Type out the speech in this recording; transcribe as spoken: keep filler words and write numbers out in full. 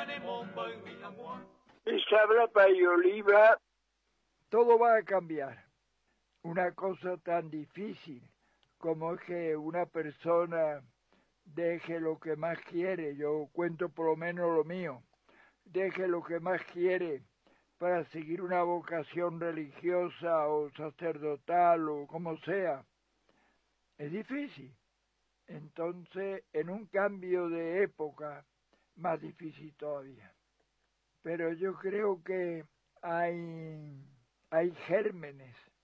Les habla Payo Oliva. Todo va a cambiar. Una cosa tan difícil como es que una persona deje lo que más quiere, yo cuento por lo menos lo mío, deje lo que más quiere para seguir una vocación religiosa o sacerdotal o como sea, es difícil. Entonces, en un cambio de época, más difícil todavía. Pero yo creo que hay, hay gérmenes